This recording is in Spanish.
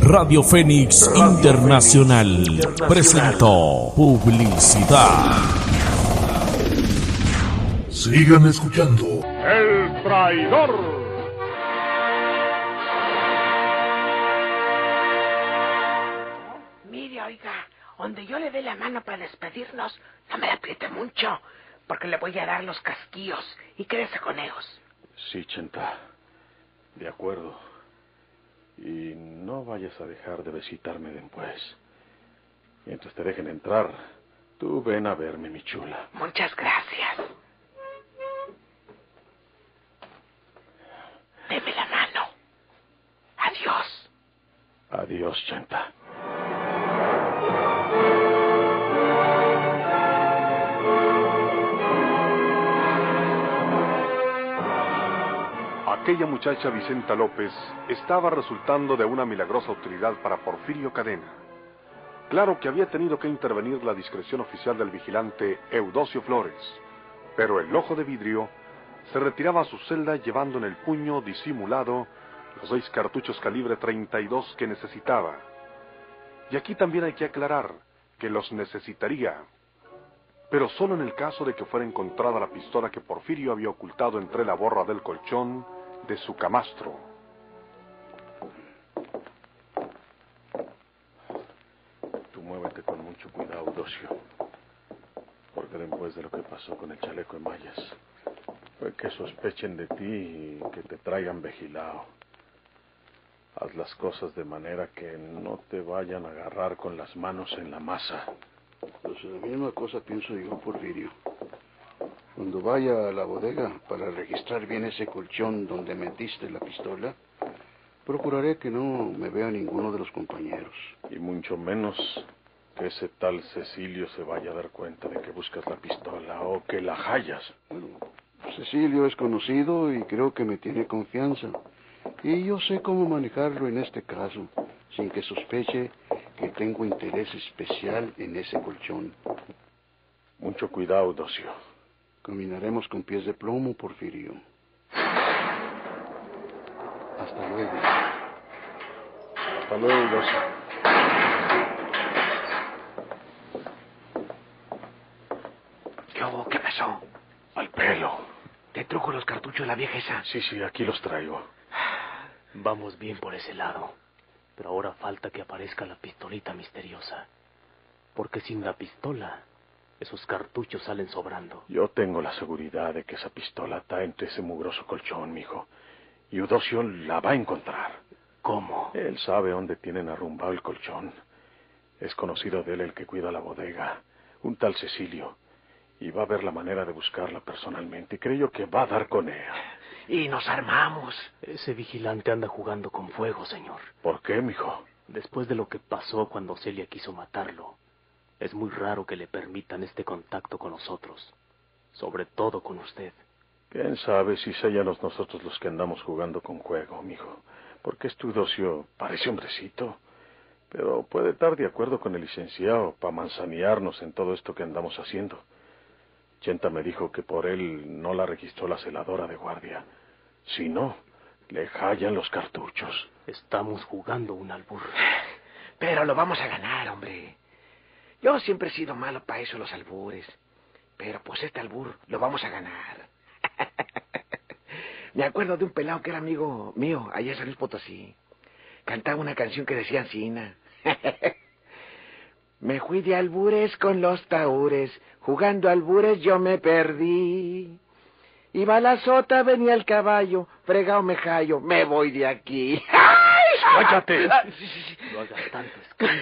Radio Fénix Internacional presentó publicidad. Sigan escuchando. El traidor. Mire, oiga, donde yo le dé la mano para despedirnos, no me la apriete mucho, porque le voy a dar los casquillos y quédese con ellos. Sí, Chenta, de acuerdo. Y no vayas a dejar de visitarme después. Mientras te dejen entrar, tú ven a verme, mi chula. Muchas gracias. Deme la mano. Adiós. Adiós, Chenta. Aquella muchacha Vicenta López estaba resultando de una milagrosa utilidad para Porfirio Cadena. Claro que había tenido que intervenir la discreción oficial del vigilante Eudosio Flores, pero el ojo de vidrio se retiraba a su celda llevando en el puño disimulado los 6 cartuchos calibre 32 que necesitaba. Y aquí también hay que aclarar que los necesitaría, pero solo en el caso de que fuera encontrada la pistola que Porfirio había ocultado entre la borra del colchón de su camastro. Tú muévete con mucho cuidado, Eudosio, porque después de lo que pasó con el chaleco de mallas, fue que sospechen de ti y que te traigan vigilado. Haz las cosas de manera que no te vayan a agarrar con las manos en la masa. Pues la misma cosa pienso yo, Porfirio. Cuando vaya a la bodega para registrar bien ese colchón donde metiste la pistola, procuraré que no me vea ninguno de los compañeros. Y mucho menos que ese tal Cecilio se vaya a dar cuenta de que buscas la pistola o que la hallas. Bueno, Cecilio es conocido y creo que me tiene confianza. Y yo sé cómo manejarlo en este caso, sin que sospeche que tengo interés especial en ese colchón. Mucho cuidado, Eudosio. Caminaremos con pies de plomo, Porfirio. Hasta luego. Hasta luego, Eudosio. ¿Qué hubo? ¿Qué pasó? Al pelo. ¿Te trujo los cartuchos la vieja esa? Sí, aquí los traigo. Vamos bien por ese lado. Pero ahora falta que aparezca la pistolita misteriosa. Porque sin la pistola, esos cartuchos salen sobrando. Yo tengo la seguridad de que esa pistola está entre ese mugroso colchón, mijo. Y Eudosio la va a encontrar. ¿Cómo? Él sabe dónde tienen arrumbado el colchón. Es conocido de él el que cuida la bodega, un tal Cecilio. Y va a ver la manera de buscarla personalmente. Y creo que va a dar con ella. Y nos armamos. Ese vigilante anda jugando con fuego, señor. ¿Por qué, mijo? Después de lo que pasó cuando Celia quiso matarlo, es muy raro que le permitan este contacto con nosotros. Sobre todo con usted. ¿Quién sabe si seamos nosotros los que andamos jugando con fuego, mijo? Porque este Eudosio parece hombrecito. Pero puede estar de acuerdo con el licenciado para manzanearnos en todo esto que andamos haciendo. Chenta me dijo que por él no la registró la celadora de guardia. Si no, le hallan los cartuchos. Estamos jugando un albur. Pero lo vamos a ganar, hombre. Yo siempre he sido malo para eso, los albures. Pero pues este albur lo vamos a ganar. Me acuerdo de un pelado que era amigo mío allá en San Luis Potosí. Cantaba una canción que decía ansina. Me fui de albures con los taúres, jugando albures yo me perdí. Iba la sota, venía el caballo, fregao me hallo, me voy de aquí. ¡Cállate! No hagas tanto escándalo.